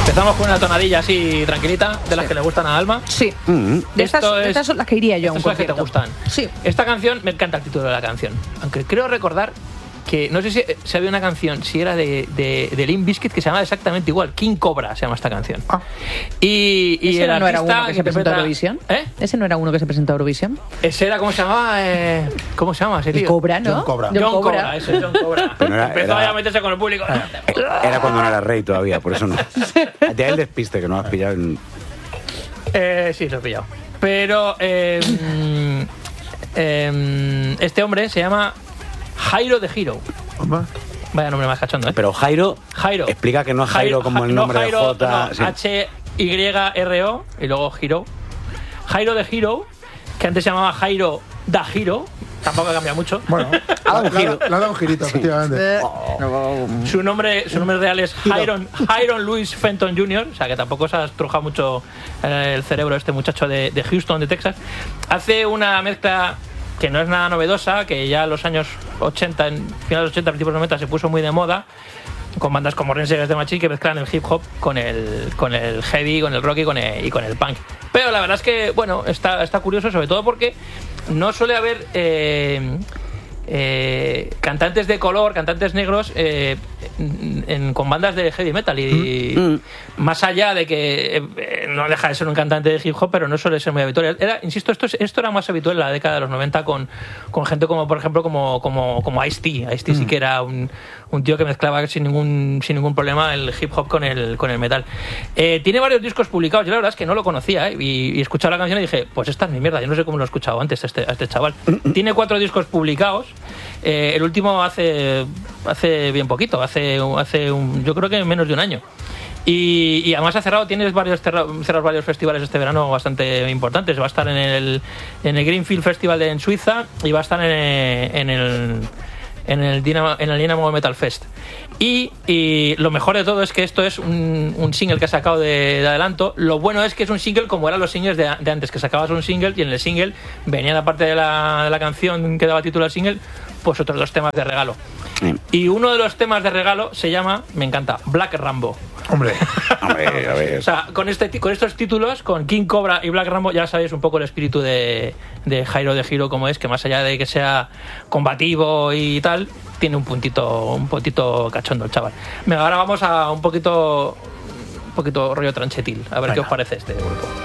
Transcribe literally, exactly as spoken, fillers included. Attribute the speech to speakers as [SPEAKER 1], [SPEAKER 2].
[SPEAKER 1] Empezamos con una tonadilla así tranquilita, de las sí. que le gustan a Alma.
[SPEAKER 2] Sí. Mm-hmm. De estas,
[SPEAKER 1] es,
[SPEAKER 2] estas son las que iría yo.
[SPEAKER 1] Estas son las que te gustan.
[SPEAKER 2] Sí.
[SPEAKER 1] Esta canción, me encanta el título de la canción. Aunque creo recordar que, no sé si, si había una canción, si era de, de, de Limp Bizkit, que se llama exactamente igual. King Cobra se llama esta canción. Ah. Y, y
[SPEAKER 2] ¿Ese
[SPEAKER 1] el
[SPEAKER 2] no era uno que se presentó a
[SPEAKER 1] interpreta...
[SPEAKER 2] Eurovisión?
[SPEAKER 1] ¿Eh?
[SPEAKER 2] ¿Ese no era uno que se presentó a Eurovisión?
[SPEAKER 1] Ese era, ¿cómo se llamaba? Eh, ¿Cómo se llama ese tío?
[SPEAKER 2] El Cobra, ¿no?
[SPEAKER 3] John Cobra.
[SPEAKER 1] John,
[SPEAKER 2] John
[SPEAKER 1] John Cobra.
[SPEAKER 2] Cobra,
[SPEAKER 1] eso es John Cobra.
[SPEAKER 4] Pero era,
[SPEAKER 1] Empezó
[SPEAKER 4] era,
[SPEAKER 1] a meterse con el público.
[SPEAKER 4] Era cuando no era rey todavía, por eso no. Ya el despiste que no has pillado en...
[SPEAKER 1] Eh, sí, lo he pillado. Pero eh, eh, este hombre se llama Jairo de Hero. Vaya nombre más cachondo, ¿eh?
[SPEAKER 4] Pero Jairo,
[SPEAKER 1] Jairo.
[SPEAKER 4] explica que no es Jairo, Jairo como el nombre no Jairo, de J.
[SPEAKER 1] No,
[SPEAKER 4] sí.
[SPEAKER 1] H Y R O y luego Hero. Jairo de Hero, que antes se llamaba Jairo da Hero. Tampoco ha cambiado mucho.
[SPEAKER 3] Bueno, ha dado un giro. Le ha dado un girito,
[SPEAKER 2] sí.
[SPEAKER 3] efectivamente.
[SPEAKER 1] Oh. Su nombre, su nombre real es Hiron, Hiron Louis Fenton junior O sea, que tampoco se ha estrujado mucho el cerebro este muchacho de, de Houston, de Texas. Hace una mezcla que no es nada novedosa, que ya en los años ochenta, en finales de los ochenta, principios de los noventa, se puso muy de moda, con bandas como Rage Against the Machine que mezclan el hip hop con el, con el heavy, con el rock y con el, y con el punk. Pero la verdad es que, bueno, está, está curioso, sobre todo porque no suele haber eh, eh, cantantes de color, cantantes negros eh, en, en, con bandas de heavy metal. Y mm. más allá de que eh, no deja de ser un cantante de hip hop, pero no suele ser muy habitual. Era, insisto, esto, esto era más habitual en la década de los noventa con, con gente como, por ejemplo, como, como, como Ice-T. Ice-T mm. sí que era un, un tío que mezclaba sin ningún, sin ningún problema el hip hop con el, con el metal. Eh, tiene varios discos publicados. Yo la verdad es que no lo conocía, ¿eh? y, y escuchaba la canción y dije, pues esta es mi mierda, yo no sé cómo lo he escuchado antes a este, a este chaval. Tiene cuatro discos publicados. Eh, el último hace hace bien poquito, hace, hace un, yo creo que menos de un año. Y, y además ha cerrado, tienes varios cerrados varios festivales este verano bastante importantes. Va a estar en el, en el Greenfield Festival de, en Suiza, y va a estar en el, en el en el Dynamo, en el Dynamo Metal Fest. Y, y lo mejor de todo es que esto es un, un single que ha sacado de, de adelanto. Lo bueno es que es un single como eran los singles de, de antes, que sacabas un single y en el single venían, aparte de la, de la canción que daba título al single, pues otros dos temas de regalo. Sí. Y uno de los temas de regalo se llama, me encanta, Black Rambo.
[SPEAKER 3] Hombre,
[SPEAKER 4] Hombre a ver.
[SPEAKER 1] O sea, con, este, con estos títulos, con King Cobra y Black Rambo, ya sabéis un poco el espíritu de, de Jairo de Hero como es, que más allá de que sea combativo y tal, tiene un puntito, un puntito cachondo el chaval. Venga, ahora vamos a un poquito, un poquito rollo tranchetil, a ver Venga. qué os parece este grupo.